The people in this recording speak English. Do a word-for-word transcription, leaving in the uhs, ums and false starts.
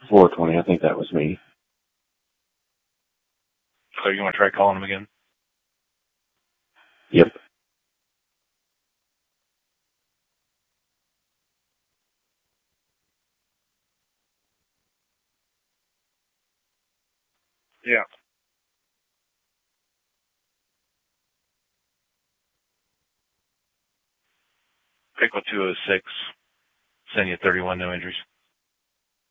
four twenty. I think that was me. So you want to try calling him again? Yep. Yeah. Pickle two oh six. Send you thirty-one, no injuries.